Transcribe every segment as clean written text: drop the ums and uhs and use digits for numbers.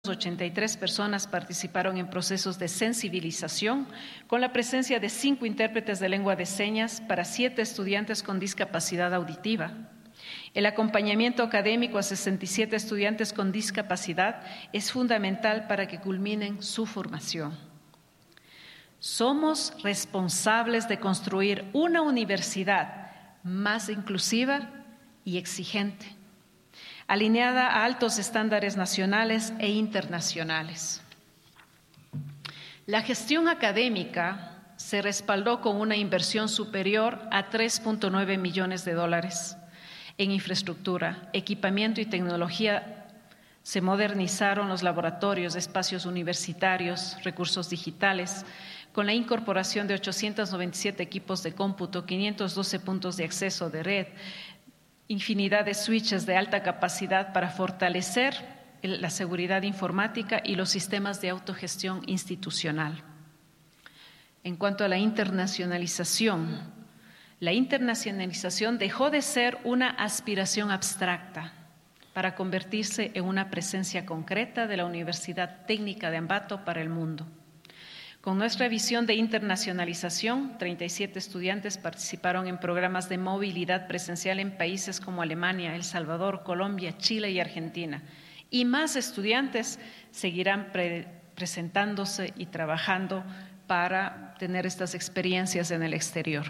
83 personas participaron en procesos de sensibilización con la presencia de 5 intérpretes de lengua de señas para 7 estudiantes con discapacidad auditiva. El acompañamiento académico a 67 estudiantes con discapacidad es fundamental para que culminen su formación. Somos responsables de construir una universidad más inclusiva y exigente, alineada a altos estándares nacionales e internacionales. La gestión académica se respaldó con una inversión superior a $3.9 millones en infraestructura, equipamiento y tecnología. Se modernizaron los laboratorios, espacios universitarios, recursos digitales, con la incorporación de 897 equipos de cómputo, 512 puntos de acceso de red, infinidad de switches de alta capacidad para fortalecer la seguridad informática y los sistemas de autogestión institucional. En cuanto a la internacionalización dejó de ser una aspiración abstracta para convertirse en una presencia concreta de la Universidad Técnica de Ambato para el mundo. Con nuestra visión de internacionalización, 37 estudiantes participaron en programas de movilidad presencial en países como Alemania, El Salvador, Colombia, Chile y Argentina. Y más estudiantes seguirán presentándose y trabajando para tener estas experiencias en el exterior.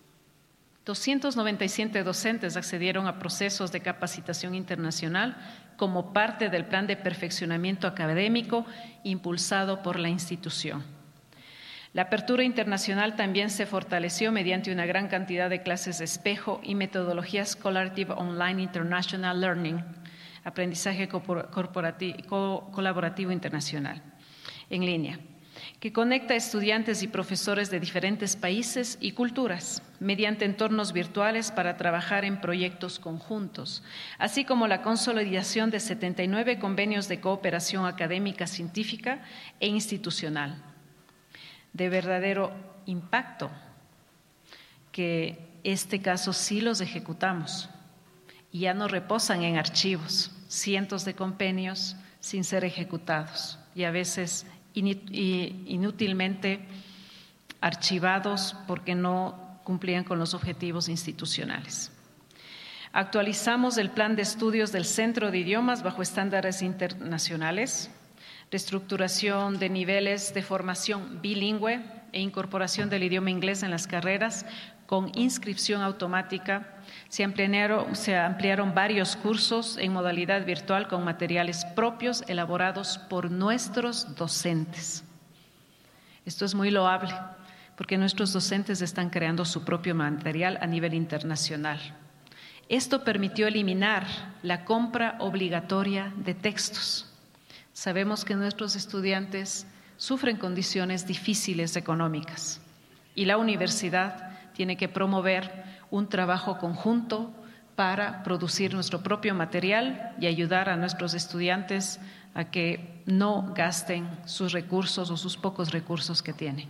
297 docentes accedieron a procesos de capacitación internacional como parte del plan de perfeccionamiento académico impulsado por la institución. La apertura internacional también se fortaleció mediante una gran cantidad de clases de espejo y metodologías Collaborative Online International Learning, aprendizaje colaborativo internacional, en línea, que conecta a estudiantes y profesores de diferentes países y culturas mediante entornos virtuales para trabajar en proyectos conjuntos, así como la consolidación de 79 convenios de cooperación académica, científica e institucional, de verdadero impacto, que este caso sí los ejecutamos y ya no reposan en archivos, cientos de convenios sin ser ejecutados y a veces inútilmente archivados porque no cumplían con los objetivos institucionales. Actualizamos el plan de estudios del Centro de Idiomas bajo estándares internacionales, reestructuración de niveles de formación bilingüe e incorporación del idioma inglés en las carreras con inscripción automática. Se ampliaron varios cursos en modalidad virtual con materiales propios elaborados por nuestros docentes. Esto es muy loable porque nuestros docentes están creando su propio material a nivel internacional. Esto permitió eliminar la compra obligatoria de textos. Sabemos que nuestros estudiantes sufren condiciones difíciles económicas y la universidad tiene que promover un trabajo conjunto para producir nuestro propio material y ayudar a nuestros estudiantes a que no gasten sus recursos o sus pocos recursos que tienen.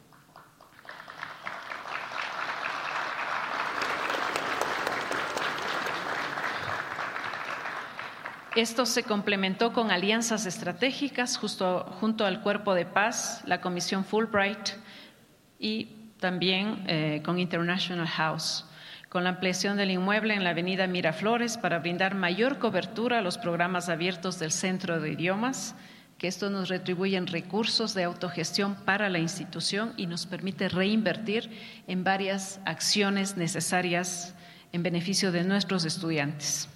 Esto se complementó con alianzas estratégicas junto al Cuerpo de Paz, la Comisión Fulbright y también con International House, con la ampliación del inmueble en la avenida Miraflores para brindar mayor cobertura a los programas abiertos del Centro de Idiomas, que esto nos retribuye en recursos de autogestión para la institución y nos permite reinvertir en varias acciones necesarias en beneficio de nuestros estudiantes.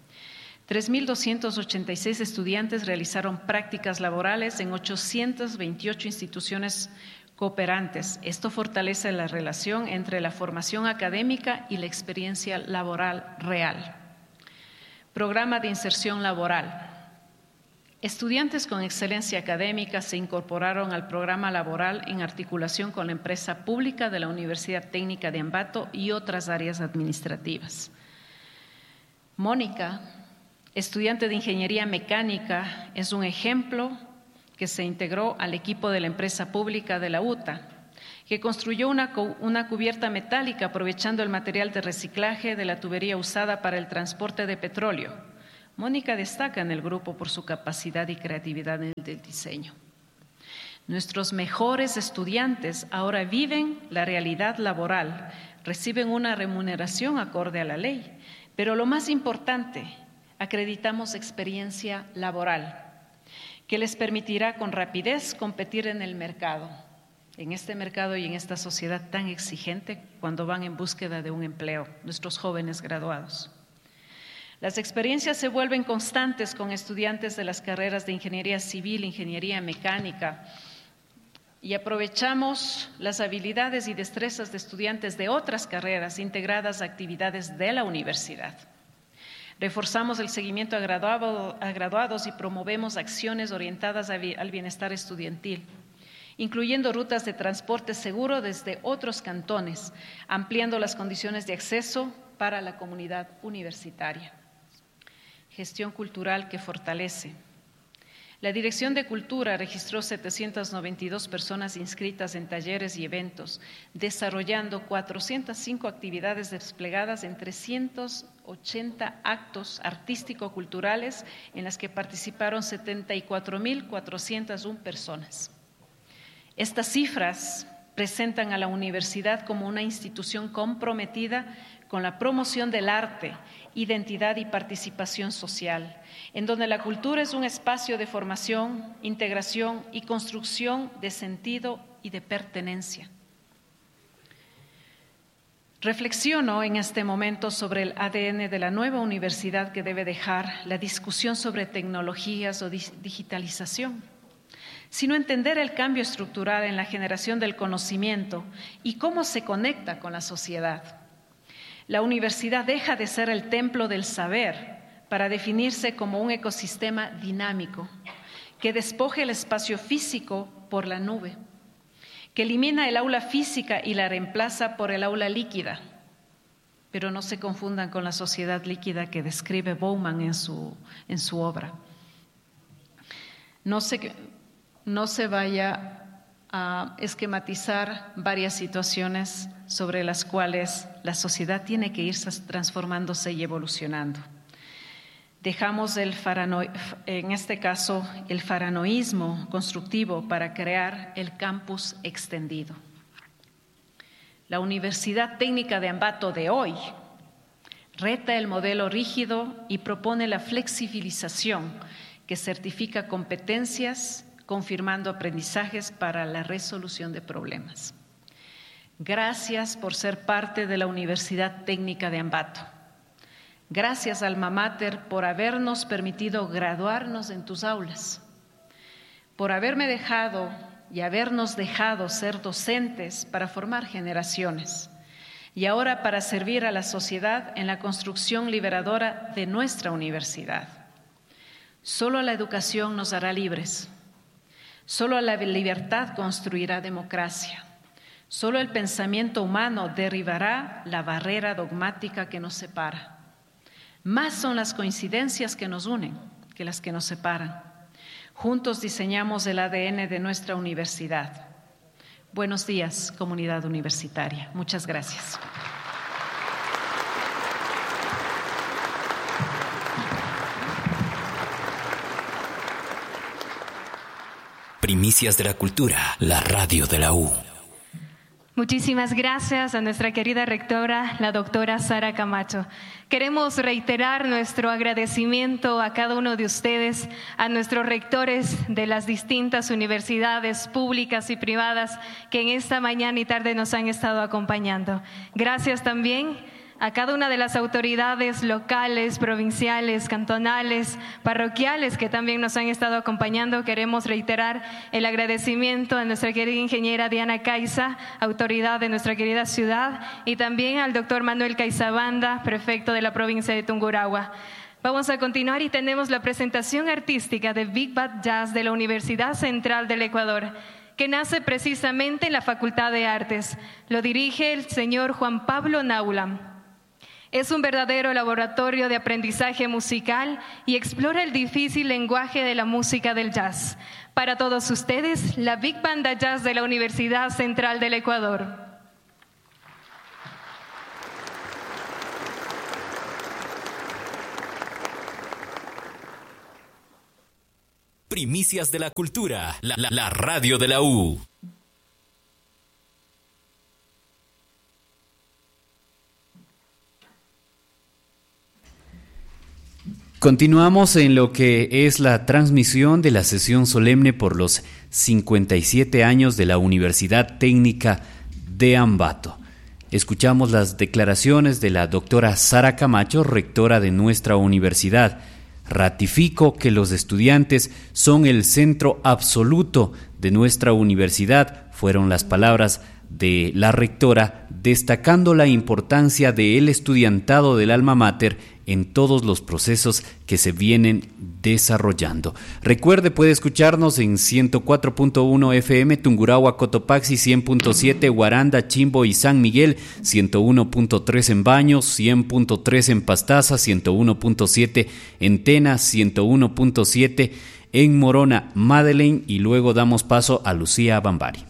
3.286 estudiantes realizaron prácticas laborales en 828 instituciones cooperantes. Esto fortalece la relación entre la formación académica y la experiencia laboral real. Programa de inserción laboral. Estudiantes con excelencia académica se incorporaron al programa laboral en articulación con la empresa pública de la Universidad Técnica de Ambato y otras áreas administrativas. Mónica, estudiante de Ingeniería Mecánica, es un ejemplo que se integró al equipo de la empresa pública de la UTA, que construyó una cubierta metálica aprovechando el material de reciclaje de la tubería usada para el transporte de petróleo, Mónica destaca en el grupo por su capacidad y creatividad en el diseño. Nuestros mejores estudiantes ahora viven la realidad laboral, reciben una remuneración acorde a la ley, pero lo más importante, acreditamos experiencia laboral que les permitirá con rapidez competir en el mercado, en este mercado y en esta sociedad tan exigente cuando van en búsqueda de un empleo, nuestros jóvenes graduados. Las experiencias se vuelven constantes con estudiantes de las carreras de ingeniería civil, ingeniería mecánica, y aprovechamos las habilidades y destrezas de estudiantes de otras carreras integradas a actividades de la universidad. Reforzamos el seguimiento a graduados y promovemos acciones orientadas al bienestar estudiantil, incluyendo rutas de transporte seguro desde otros cantones, ampliando las condiciones de acceso para la comunidad universitaria. Gestión cultural que fortalece. La Dirección de Cultura registró 792 personas inscritas en talleres y eventos, desarrollando 405 actividades desplegadas en 380 actos artístico-culturales en las que participaron 74.401 personas. Estas cifras presentan a la universidad como una institución comprometida con la promoción del arte, identidad y participación social, en donde la cultura es un espacio de formación, integración y construcción de sentido y de pertenencia. Reflexiono en este momento sobre el ADN de la nueva universidad que debe dejar la discusión sobre tecnologías o digitalización, sino entender el cambio estructural en la generación del conocimiento y cómo se conecta con la sociedad. La universidad deja de ser el templo del saber para definirse como un ecosistema dinámico que despoje el espacio físico por la nube, que elimina el aula física y la reemplaza por el aula líquida. Pero no se confundan con la sociedad líquida que describe Bauman en su obra. No se vaya a esquematizar varias situaciones sobre las cuales la sociedad tiene que irse transformándose y evolucionando. Dejamos en este caso el faranoísmo constructivo para crear el campus extendido. La Universidad Técnica de Ambato de hoy reta el modelo rígido y propone la flexibilización que certifica competencias, confirmando aprendizajes para la resolución de problemas. Gracias por ser parte de la Universidad Técnica de Ambato. Gracias, Alma Mater, por habernos permitido graduarnos en tus aulas, por habernos dejado ser docentes para formar generaciones y ahora para servir a la sociedad en la construcción liberadora de nuestra universidad. Solo la educación nos hará libres. Solo la libertad construirá democracia. Solo el pensamiento humano derribará la barrera dogmática que nos separa. Más son las coincidencias que nos unen que las que nos separan. Juntos diseñamos el ADN de nuestra universidad. Buenos días, comunidad universitaria. Muchas gracias. Primicias de la Cultura, la radio de la U. Muchísimas gracias a nuestra querida rectora, la doctora Sara Camacho. Queremos reiterar nuestro agradecimiento a cada uno de ustedes, a nuestros rectores de las distintas universidades públicas y privadas que en esta mañana y tarde nos han estado acompañando. Gracias también a cada una de las autoridades locales, provinciales, cantonales, parroquiales que también nos han estado acompañando. Queremos reiterar el agradecimiento a nuestra querida ingeniera Diana Caiza, autoridad de nuestra querida ciudad, y también al doctor Manuel Caizabanda, prefecto de la provincia de Tungurahua. Vamos a continuar y tenemos la presentación artística de Big Bad Jazz de la Universidad Central del Ecuador, que nace precisamente en la Facultad de Artes. Lo dirige el señor Juan Pablo Naulam. Es un verdadero laboratorio de aprendizaje musical y explora el difícil lenguaje de la música del jazz. Para todos ustedes, la Big Banda Jazz de la Universidad Central del Ecuador. Primicias de la cultura, la radio de la U. Continuamos en lo que es la transmisión de la sesión solemne por los 57 años de la Universidad Técnica de Ambato. Escuchamos las declaraciones de la doctora Sara Camacho, rectora de nuestra universidad. Ratifico que los estudiantes son el centro absoluto de nuestra universidad, fueron las palabras de la rectora, destacando la importancia del estudiantado del alma mater en todos los procesos que se vienen desarrollando. Recuerde, puede escucharnos en 104.1 FM Tungurahua, Cotopaxi, 100.7 Guaranda, Chimbo y San Miguel, 101.3 en Baños, 100.3 en Pastaza, 101.7 en Tena, 101.7 en Morona, Madeleine, y luego damos paso a Lucía Bambari.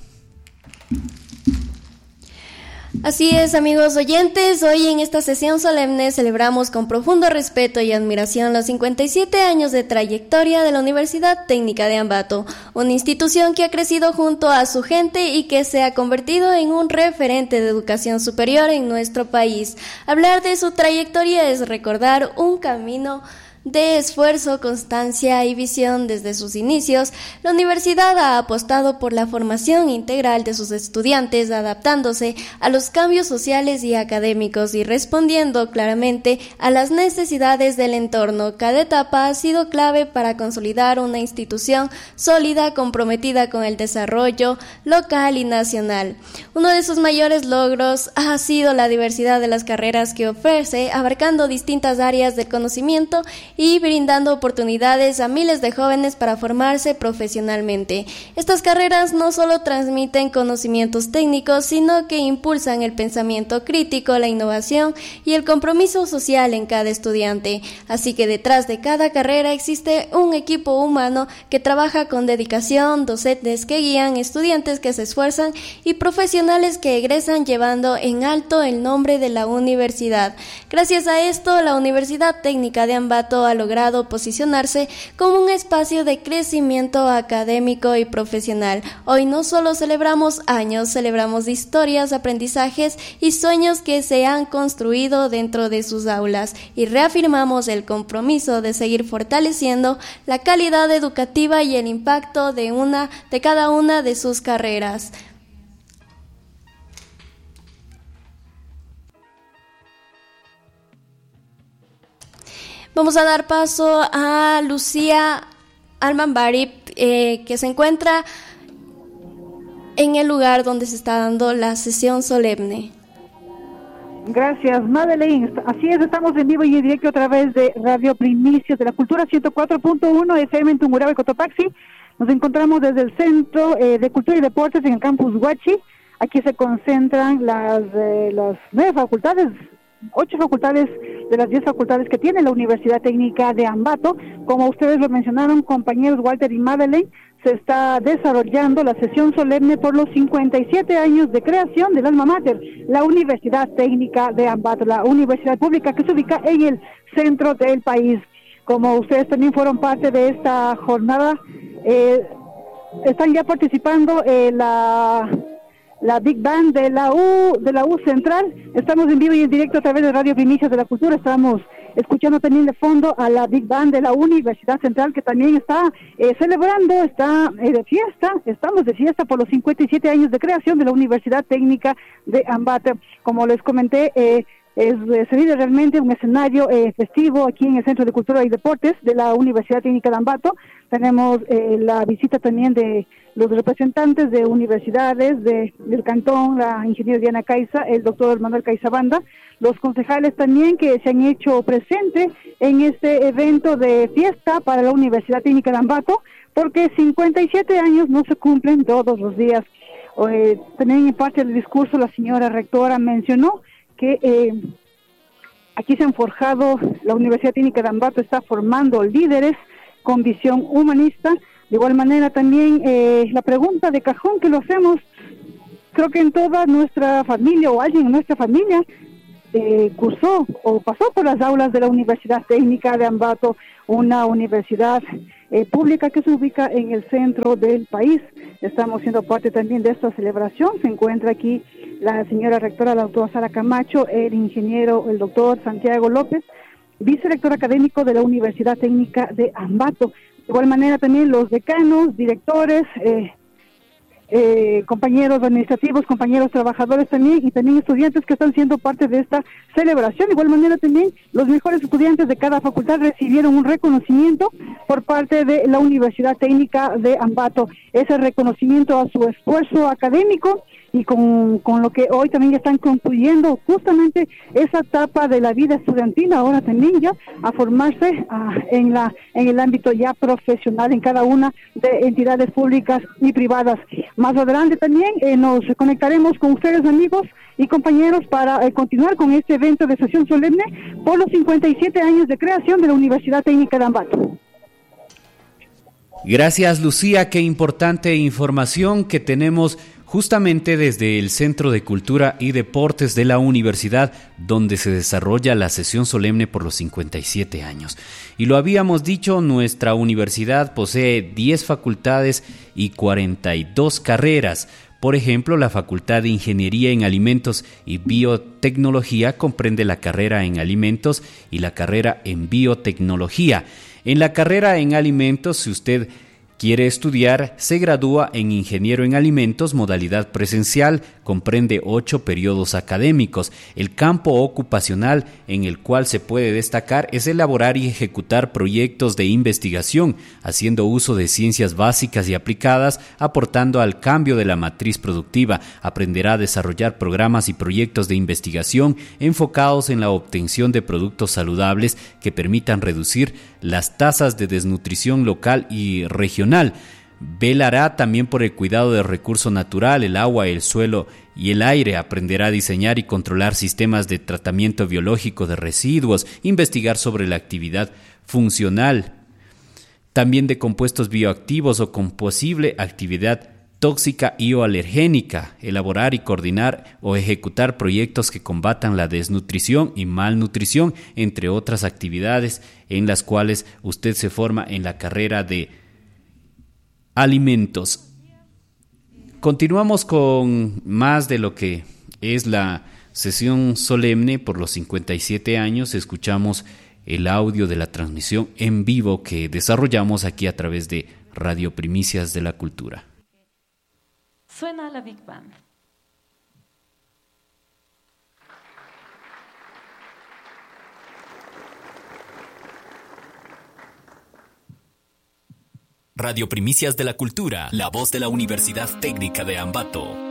Así es, amigos oyentes, hoy en esta sesión solemne celebramos con profundo respeto y admiración los 57 años de trayectoria de la Universidad Técnica de Ambato, una institución que ha crecido junto a su gente y que se ha convertido en un referente de educación superior en nuestro país. Hablar de su trayectoria es recordar un camino de esfuerzo, constancia y visión desde sus inicios. La universidad ha apostado por la formación integral de sus estudiantes, adaptándose a los cambios sociales y académicos y respondiendo claramente a las necesidades del entorno. Cada etapa ha sido clave para consolidar una institución sólida, comprometida con el desarrollo local y nacional. Uno de sus mayores logros ha sido la diversidad de las carreras que ofrece, abarcando distintas áreas del conocimiento y brindando oportunidades a miles de jóvenes para formarse profesionalmente. Estas carreras no solo transmiten conocimientos técnicos, sino que impulsan el pensamiento crítico, la innovación y el compromiso social en cada estudiante. Así que detrás de cada carrera existe un equipo humano que trabaja con dedicación, docentes que guían, estudiantes que se esfuerzan y profesionales que egresan llevando en alto el nombre de la universidad. Gracias a esto, la Universidad Técnica de Ambato ha logrado posicionarse como un espacio de crecimiento académico y profesional. Hoy no solo celebramos años, celebramos historias, aprendizajes y sueños que se han construido dentro de sus aulas y reafirmamos el compromiso de seguir fortaleciendo la calidad educativa y el impacto de cada una de sus carreras. Vamos a dar paso a Lucía Bambari, que se encuentra en el lugar donde se está dando la sesión solemne. Gracias, Madeleine. Así es, estamos en vivo y en directo a través de Radio Primicias de la Cultura 104.1 FM en Tungurahua y Cotopaxi. Nos encontramos desde el Centro de Cultura y Deportes en el Campus Huachi. Aquí se concentran las 9 facultades, 8 facultades de las 10 facultades que tiene la Universidad Técnica de Ambato. Como ustedes lo mencionaron, compañeros Walter y Madeleine, se está desarrollando la sesión solemne por los 57 años de creación del alma mater, la Universidad Técnica de Ambato, la universidad pública que se ubica en el centro del país. Como ustedes también fueron parte de esta jornada, están ya participando la Big Band de la U Central. Estamos en vivo y en directo a través de Radio Primicias de la Cultura. Estamos escuchando también de fondo a la Big Band de la Universidad Central, que también está celebrando, está de fiesta. Estamos de fiesta por los 57 años de creación de la Universidad Técnica de Ambato. Como les comenté, se vive realmente un escenario festivo aquí en el Centro de Cultura y Deportes de la Universidad Técnica de Ambato. Tenemos la visita también de los representantes de universidades del cantón, la ingeniera Diana Caiza, el doctor Manuel Caiza Banda, los concejales también que se han hecho presentes en este evento de fiesta para la Universidad Técnica de Ambato, porque 57 años no se cumplen todos los días. También en parte del discurso la señora rectora mencionó que aquí se han forjado, la Universidad Técnica de Ambato está formando líderes con visión humanista. De igual manera también la pregunta de cajón que lo hacemos, creo que en toda nuestra familia o alguien en nuestra familia cursó o pasó por las aulas de la Universidad Técnica de Ambato, una universidad pública que se ubica en el centro del país. Estamos siendo parte también de esta celebración. Se encuentra aquí la señora rectora, la doctora Sara Camacho, el ingeniero, el doctor Santiago López, vicerrector académico de la Universidad Técnica de Ambato. De igual manera también los decanos, directores, compañeros administrativos, compañeros trabajadores también, y también estudiantes que están siendo parte de esta celebración. De igual manera también los mejores estudiantes de cada facultad recibieron un reconocimiento por parte de la Universidad Técnica de Ambato. Ese reconocimiento a su esfuerzo académico y con lo que hoy también ya están concluyendo justamente esa etapa de la vida estudiantil, ahora también ya a formarse en el ámbito ya profesional en cada una de entidades públicas y privadas. Más adelante también nos conectaremos con ustedes, amigos y compañeros, para continuar con este evento de sesión solemne por los 57 años de creación de la Universidad Técnica de Ambato. Gracias, Lucía, qué importante información que tenemos justamente desde el Centro de Cultura y Deportes de la Universidad, donde se desarrolla la sesión solemne por los 57 años. Y lo habíamos dicho, nuestra universidad posee 10 facultades y 42 carreras. Por ejemplo, la Facultad de Ingeniería en Alimentos y Biotecnología comprende la carrera en Alimentos y la carrera en Biotecnología. En la carrera en Alimentos, si usted quiere estudiar, se gradúa en Ingeniero en Alimentos, modalidad presencial, comprende 8 periodos académicos. El campo ocupacional en el cual se puede destacar es elaborar y ejecutar proyectos de investigación, haciendo uso de ciencias básicas y aplicadas, aportando al cambio de la matriz productiva. Aprenderá a desarrollar programas y proyectos de investigación enfocados en la obtención de productos saludables que permitan reducir las tasas de desnutrición local y regional. Velará también por el cuidado del recurso natural, el agua, el suelo y el aire. Aprenderá a diseñar y controlar sistemas de tratamiento biológico de residuos, investigar sobre la actividad funcional, también de compuestos bioactivos o con posible actividad tóxica y o alergénica, elaborar y coordinar o ejecutar proyectos que combatan la desnutrición y malnutrición, entre otras actividades en las cuales usted se forma en la carrera de alimentos. Continuamos con más de lo que es la sesión solemne por los 57 años. Escuchamos el audio de la transmisión en vivo que desarrollamos aquí a través de Radio Primicias de la Cultura. Suena la Big Band. Radio Primicias de la Cultura, la voz de la Universidad Técnica de Ambato.